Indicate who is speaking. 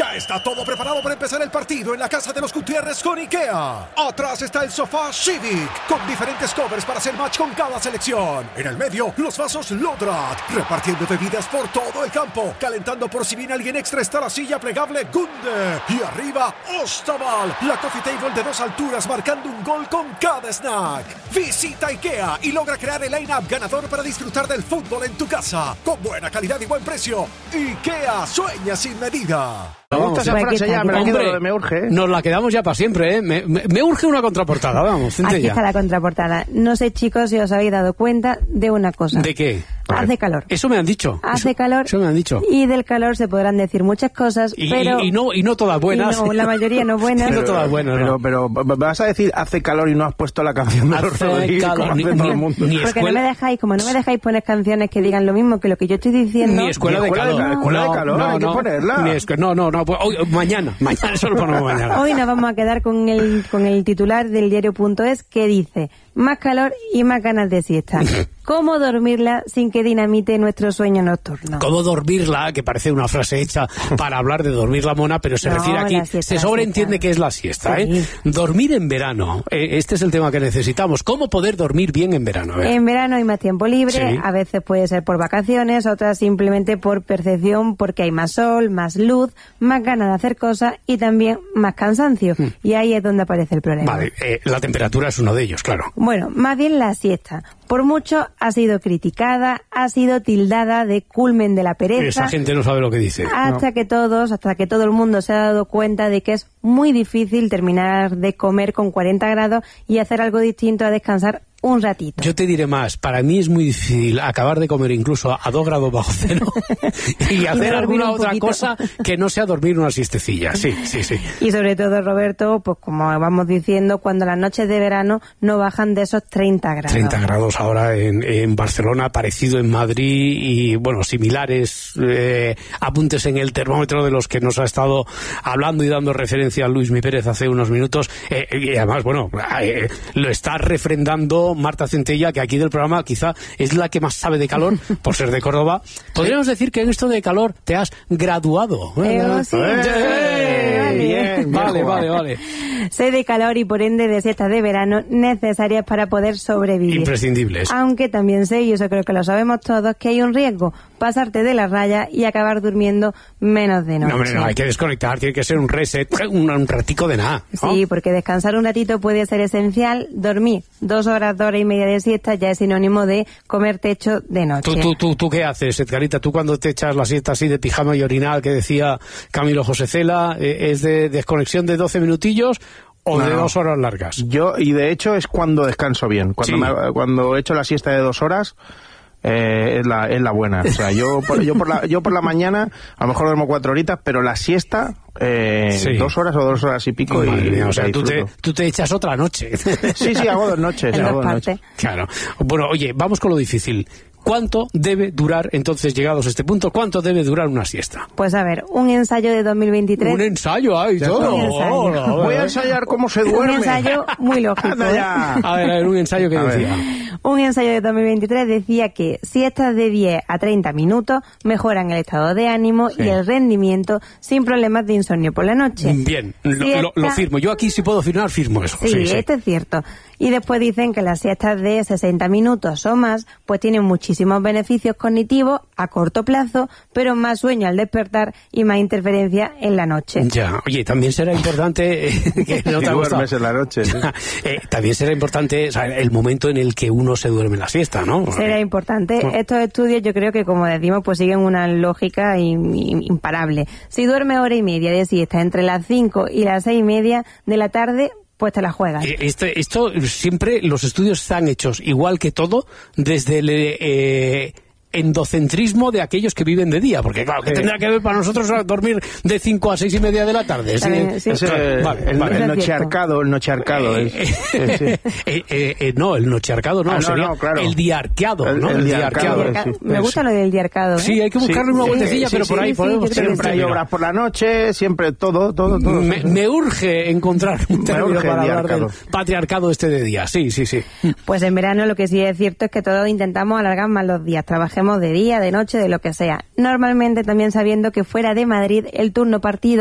Speaker 1: Ya está todo preparado para empezar el partido en la casa de los Gutiérrez con IKEA. Atrás está el sofá Civic, con diferentes covers para hacer match con cada selección. En el medio, los vasos Lodrat, repartiendo bebidas por todo el campo. Calentando por si viene alguien extra está la silla plegable Gunde. Y arriba, Ostaval, la coffee table de 2 alturas marcando un gol con cada snack. Visita IKEA y logra crear el line-up ganador para disfrutar del fútbol en tu casa. Con buena calidad y buen precio. IKEA, sueña sin medida.
Speaker 2: Me gusta esa frase ya, me la quedo lo de me urge.
Speaker 3: Nos la quedamos ya para siempre, ¿eh? Me urge una contraportada, vamos, Centella.
Speaker 4: Aquí está la contraportada. No sé, chicos, si os habéis dado cuenta de una cosa.
Speaker 3: ¿De qué?
Speaker 4: Hace calor.
Speaker 3: Eso me han dicho.
Speaker 4: Hace calor.
Speaker 3: Eso me han dicho.
Speaker 4: Y del calor se podrán decir muchas cosas, pero...
Speaker 3: Y no todas buenas.
Speaker 4: No, la mayoría no buenas.
Speaker 3: No todas buenas,
Speaker 2: pero vas a decir hace calor y no has puesto la canción de los Rodríguez como hace todo el mundo.
Speaker 4: Porque no me dejáis poner canciones que digan lo mismo que lo que yo estoy diciendo.
Speaker 3: Ni escuela de calor.
Speaker 2: Escuela de calor, hay que ponerla.
Speaker 3: Mañana eso lo ponemos mañana.
Speaker 4: Hoy nos vamos a quedar con el titular del diario.es que dice: más calor y más ganas de siesta. ¿Cómo dormirla sin que dinamite nuestro sueño nocturno?
Speaker 3: ¿Cómo dormirla? Que parece una frase hecha para hablar de dormir la mona, pero se refiere aquí, se sobreentiende que es la siesta, sí. ¿Eh? Dormir en verano, este es el tema que necesitamos. ¿Cómo poder dormir bien en verano?
Speaker 4: En verano hay más tiempo libre, sí. A veces puede ser por vacaciones, otras simplemente por percepción, porque hay más sol, más luz, más ganas de hacer cosas y también más cansancio. Y ahí es donde aparece el problema.
Speaker 3: Vale, la temperatura es uno de ellos, claro.
Speaker 4: Bueno, más bien la siesta. Por mucho ha sido criticada, ha sido tildada de culmen de la pereza.
Speaker 3: Esa gente no sabe lo que dice.
Speaker 4: Hasta que todo el mundo se ha dado cuenta de que es muy difícil terminar de comer con 40 grados y hacer algo distinto a descansar un ratito.
Speaker 3: Yo te diré más, para mí es muy difícil acabar de comer incluso a 2 grados bajo cero y hacer alguna otra cosa que no sea dormir una siestecilla. Sí.
Speaker 4: Y sobre todo, Roberto, pues como vamos diciendo, cuando las noches de verano no bajan de esos 30 grados.
Speaker 3: 30 grados ahora en Barcelona, parecido en Madrid y, bueno, similares apuntes en el termómetro de los que nos ha estado hablando y dando referencia a Luis Mi Pérez hace unos minutos. Y además, bueno, lo está refrendando Marta Centella, que aquí del programa quizá es la que más sabe de calor, por ser de Córdoba. Podríamos decir que en esto de calor te has graduado.
Speaker 4: Sí.
Speaker 3: Bien. Vale.
Speaker 4: Sé de calor y por ende de siestas de verano necesarias para poder sobrevivir.
Speaker 3: Imprescindibles.
Speaker 4: Aunque también sé, y eso creo que lo sabemos todos, que hay un riesgo: pasarte de la raya y acabar durmiendo menos de noche.
Speaker 3: No, hay que desconectar, tiene que ser un reset, un ratico de nada, ¿no?
Speaker 4: Sí, porque descansar un ratito puede ser esencial. Dormir 2 horas y media de siesta ya es sinónimo de comer techo de noche.
Speaker 3: ¿Tú qué haces, Edgarita? ¿Tú cuando te echas la siesta así de pijama y orinal que decía Camilo José Cela, es de desconexión de 12 minutillos o de 2 horas largas?
Speaker 2: Y de hecho es cuando descanso bien. Cuando he hecho la siesta de 2 horas... es la buena. O sea, yo por la mañana a lo mejor duermo 4 horitas, pero la siesta 2 horas o 2 horas y pico.
Speaker 3: O sea, tú te echas otra noche.
Speaker 2: Sí, hago 2 noches.
Speaker 3: Claro. Bueno, oye, vamos con lo difícil. ¿Cuánto debe durar, entonces, llegados a este punto, cuánto debe durar una siesta?
Speaker 4: Pues a ver, un ensayo de 2023...
Speaker 3: ¿Un ensayo? ¡Ay, todo!
Speaker 2: Voy a ensayar cómo se duerme.
Speaker 4: Un ensayo muy lógico.
Speaker 2: A
Speaker 3: ver, un ensayo que decía.
Speaker 4: Un ensayo de 2023 decía que siestas de 10 a 30 minutos mejoran el estado de ánimo y el rendimiento sin problemas de insomnio por la noche.
Speaker 3: Bien, lo firmo. Yo aquí si puedo firmo eso.
Speaker 4: Sí, esto es cierto. Y después dicen que las siestas de 60 minutos o más pues tienen muchísimos beneficios cognitivos a corto plazo, pero más sueño al despertar y más interferencia en la noche.
Speaker 3: Ya, oye, también será importante que no te
Speaker 2: duermes en la noche. ¿Sí?
Speaker 3: También será importante, o sea, el momento en el que uno se duerme en la siesta, ¿no?
Speaker 4: Será importante. Estos estudios yo creo que, como decimos, pues siguen una lógica imparable. Si duerme 1 hora y media de siesta entre las 5 y las 6 y media de la tarde, pues te la juegas.
Speaker 3: Esto siempre, los estudios están hechos igual que todo desde el endocentrismo de aquellos que viven de día, porque claro, ¿qué tendrá que ver para nosotros dormir de 5 a 6 y media de la tarde?
Speaker 2: El nochearcado.
Speaker 3: No, el nochearcado no, sería
Speaker 2: claro.
Speaker 3: El diarqueado, ¿no? El diarqueado.
Speaker 4: Me gusta lo del diarcado.
Speaker 3: Sí, hay que buscarle una vueltecilla, pero por ahí podemos...
Speaker 2: Siempre hay obras por la noche, siempre todo.
Speaker 3: Me urge encontrar un término para hablar del patriarcado de día. Sí.
Speaker 4: Pues en verano lo que sí es cierto es que todos intentamos alargar más los días, trabajemos de día, de noche, de lo que sea. Normalmente también sabiendo que fuera de Madrid el turno partido